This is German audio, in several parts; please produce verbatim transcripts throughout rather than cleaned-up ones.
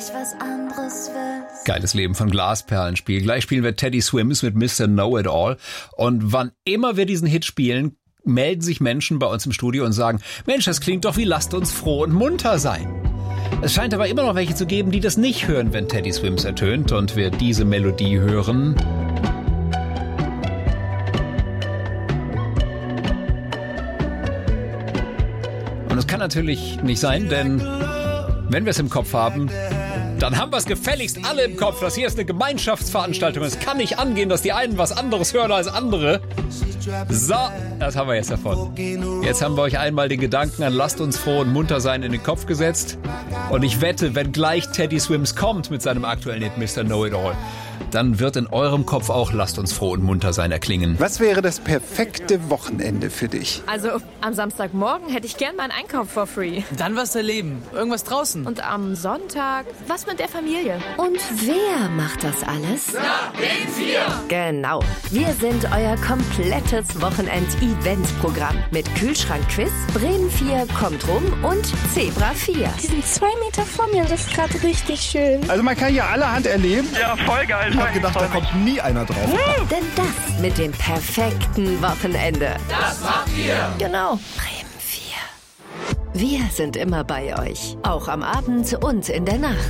Was anderes willst. Geiles Leben von Glasperlenspiel. Gleich spielen wir Teddy Swims mit Mister Know-It-All. Und wann immer wir diesen Hit spielen, melden sich Menschen bei uns im Studio und sagen, Mensch, das klingt doch wie Lasst uns froh und munter sein. Es scheint aber immer noch welche zu geben, die das nicht hören, wenn Teddy Swims ertönt und wir diese Melodie hören. Und es kann natürlich nicht sein, denn wenn wir es im Kopf haben, dann haben wir es gefälligst alle im Kopf. Das hier ist eine Gemeinschaftsveranstaltung. Es kann nicht angehen, dass die einen was anderes hören als andere. So, das haben wir jetzt davon. Jetzt haben wir euch einmal den Gedanken an Lasst uns froh und munter sein in den Kopf gesetzt. Und ich wette, wenn gleich Teddy Swims kommt mit seinem aktuellen Hit Mister Know-It-All, dann wird in eurem Kopf auch Lasst uns froh und munter sein erklingen. Was wäre das perfekte Wochenende für dich? Also am Samstagmorgen hätte ich gern meinen Einkauf for free. Dann was erleben. Irgendwas draußen. Und am Sonntag was mit der Familie. Und wer macht das alles? Na, Bremen vier! Genau. Wir sind euer komplettes Wochenend-Event-Programm. Mit Kühlschrank-Quiz, Bremen vier kommt rum und Zebra vier. Die sind zwei Meter vor mir und das ist gerade richtig schön. Also man kann ja allerhand erleben. Ja, voll geil. Ich hab gedacht, da kommt nie einer drauf. Hm, denn das mit dem perfekten Wochenende. Das macht ihr! Genau. Bremen vier. Wir sind immer bei euch. Auch am Abend und in der Nacht.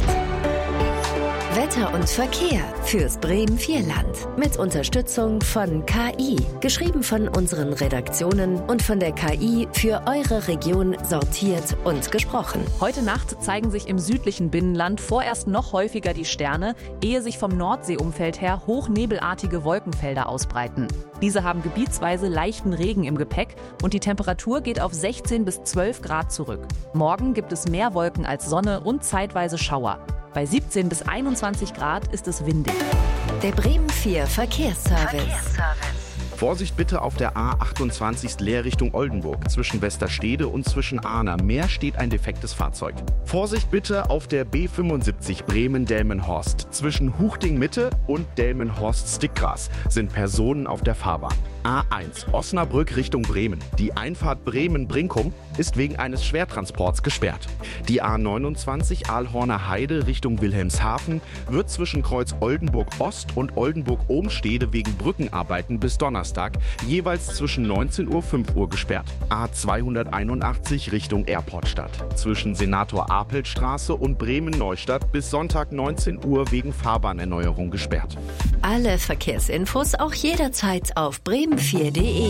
Wetter und Verkehr fürs Bremen vier Land. Mit Unterstützung von K I. Geschrieben von unseren Redaktionen und von der K I für eure Region sortiert und gesprochen. Heute Nacht zeigen sich im südlichen Binnenland vorerst noch häufiger die Sterne, ehe sich vom Nordseeumfeld her hochnebelartige Wolkenfelder ausbreiten. Diese haben gebietsweise leichten Regen im Gepäck und die Temperatur geht auf sechzehn bis zwölf Grad zurück. Morgen gibt es mehr Wolken als Sonne und zeitweise Schauer. Bei siebzehn bis einundzwanzig Grad ist es windig. Der Bremen vier Verkehrsservice. Verkehrsservice. Vorsicht bitte auf der A achtundzwanzig leer Richtung Oldenburg. Zwischen Westerstede und zwischen Ahna Meer steht ein defektes Fahrzeug. Vorsicht bitte auf der B fünfundsiebzig Bremen-Delmenhorst. Zwischen Huchting-Mitte und Delmenhorst-Stickgras sind Personen auf der Fahrbahn. A eins Osnabrück Richtung Bremen. Die Einfahrt Bremen-Brinkum ist wegen eines Schwertransports gesperrt. Die A neunundzwanzig Aalhorner Heide Richtung Wilhelmshaven wird zwischen Kreuz Oldenburg Ost und Oldenburg Ohmstede wegen Brückenarbeiten bis Donnerstag jeweils zwischen neunzehn Uhr und fünf Uhr gesperrt. A zweihunderteinundachtzig Richtung Airportstadt. Zwischen Senator-Apelt-Straße und Bremen-Neustadt bis Sonntag neunzehn Uhr wegen Fahrbahnerneuerung gesperrt. Alle Verkehrsinfos auch jederzeit auf bremen vier punkt de.